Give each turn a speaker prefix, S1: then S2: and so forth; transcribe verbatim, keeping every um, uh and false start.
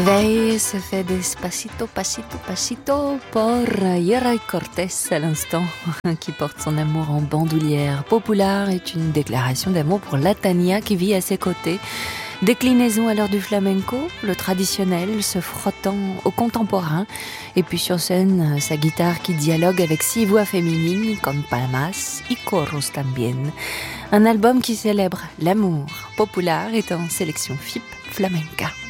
S1: Veille se fait despacito, pasito, pasito por Yeray Cortés à l'instant, qui porte son amour en bandoulière. Popular est une déclaration d'amour pour Latania qui vit à ses côtés. Déclinaison à l'heure du flamenco, le traditionnel se frottant au contemporain. Et puis sur scène, sa guitare qui dialogue avec six voix féminines comme palmas y coros también. Un album qui célèbre l'amour. Popular est en sélection F I P Flamenca.